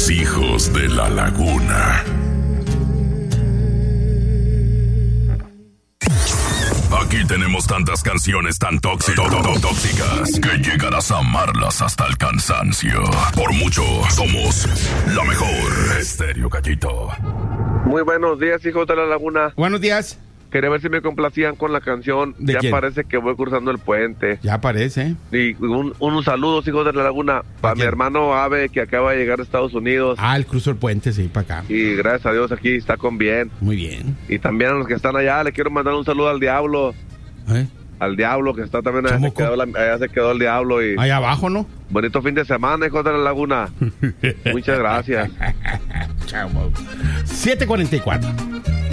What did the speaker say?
Los hijos de la laguna. Aquí tenemos tantas canciones tan tóxicas que llegarás a amarlas hasta el cansancio. Por mucho, somos la mejor. Estéreo Gallito. Muy buenos días, hijos de la laguna. Buenos días. Quería ver si me complacían con la canción. ¿De ya quién? parece que voy cruzando el puente. Ya aparece. Y unos saludos, hijos de la laguna, para mi quién? hermano Ave, que acaba de llegar a Estados Unidos. Él cruzó el puente, sí, para acá. Y gracias a Dios aquí está con bien. Muy bien. Y también a los que están allá, le quiero mandar un saludo al Diablo. Al Diablo, que está también allá, allá se quedó el Diablo. Y allá abajo, ¿no? Bonito fin de semana, hijos de la laguna. Muchas gracias. Chao. 7:44.